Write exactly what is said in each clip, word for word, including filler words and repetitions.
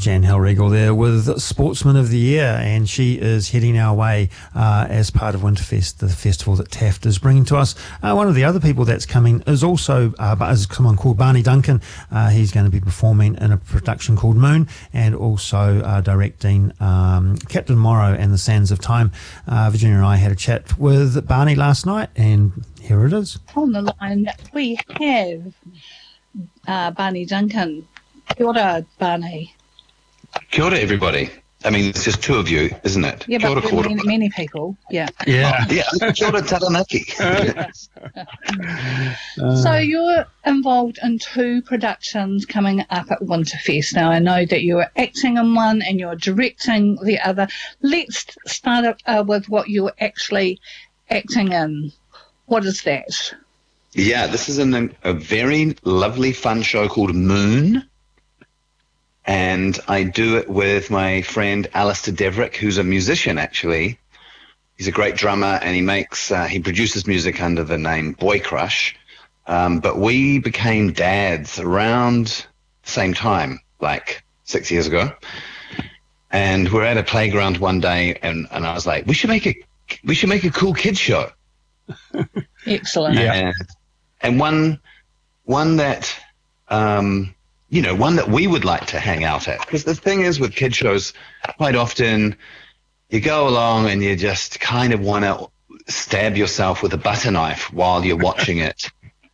Jan Hellriegel there with Sportsman of the Year, and she is heading our way uh, as part of Winterfest, the festival that Taft is bringing to us. Uh, one of the other people that's coming is also uh, is someone called Barney Duncan. Uh, he's going to be performing in a production called Moon, and also uh, directing um, Captain Morrow and the Sands of Time. Uh, Virginia and I had a chat with Barney last night, and here it is. On the line, we have uh, Barney Duncan. Kia ora, Barney. Kia ora, everybody. I mean, it's just two of you, isn't it? Yeah, Kia ora, but kia ora. many, many people, yeah. Yeah. Oh, yeah, kia ora taranaki. So you're involved in two productions coming up at Winterfest. Now, I know that you're acting in one and you're directing the other. Let's start uh, with what you're actually acting in. What is that? Yeah, this is an, a very lovely, fun show called Moon. And I do it with my friend Alistair Deverick, who's a musician, actually. He's a great drummer, and he makes, uh, he produces music under the name Boy Crush. Um, but we became dads around the same time, like six years ago. And we're at a playground one day, and, and I was like, we should make a, we should make a cool kids show. Excellent. Yeah. And, and one, one that, um, you know, one that we would like to hang out at. Because the thing is with kid shows, quite often you go along and you just kind of want to stab yourself with a butter knife while you're watching it,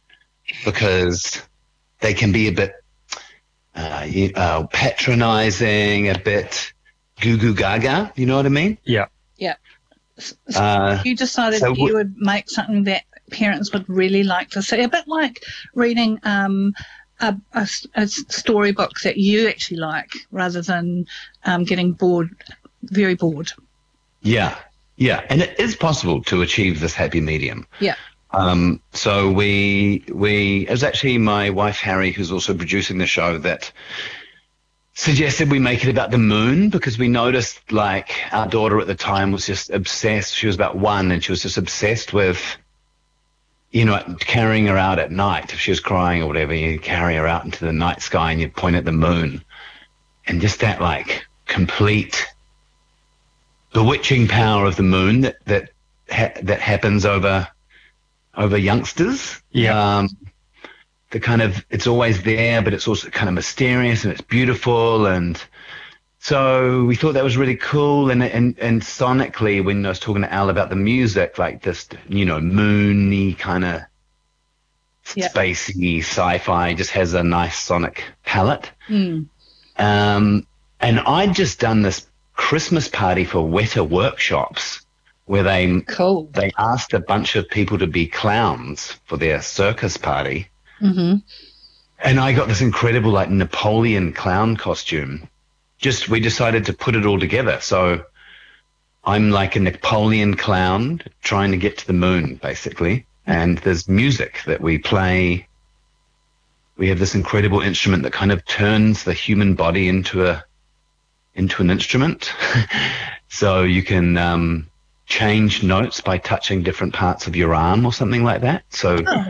because they can be a bit uh, you, uh, patronizing, a bit goo goo gaga. You know what I mean? Yeah. Yeah. So Uh, you decided so that you w- would make something that parents would really like to see, a bit like reading um, a, a, a storybook that you actually like, rather than um, getting bored, very bored. Yeah, yeah, and it is possible to achieve this happy medium. Yeah. Um, so we we it was actually my wife Harry, who's also producing the show, that suggested we make it about the moon, because we noticed, like, our daughter at the time was just obsessed. She was about one, and she was just obsessed with, you know, carrying her out at night. If she was crying or whatever, you carry her out into the night sky and you point at the moon. And just that, like, complete bewitching power of the moon that that ha- that happens over over youngsters. Yeah. Um, the kind of, it's always there, but it's also kind of mysterious and it's beautiful. And so we thought that was really cool. And, and, and sonically, when I was talking to Al about the music, like this, you know, moony kind of Yeah. spacey sci-fi, just has a nice sonic palette. Mm. Um, and I'd just done this Christmas party for Weta Workshops, where they Cool. they asked a bunch of people to be clowns for their circus party. Mm-hmm. And I got this incredible, like, Napoleon clown costume. Just, we decided to put it all together. So I'm like a Napoleon clown trying to get to the moon, basically. And there's music that we play. We have this incredible instrument that kind of turns the human body into a into an instrument. So you can um, change notes by touching different parts of your arm or something like that. So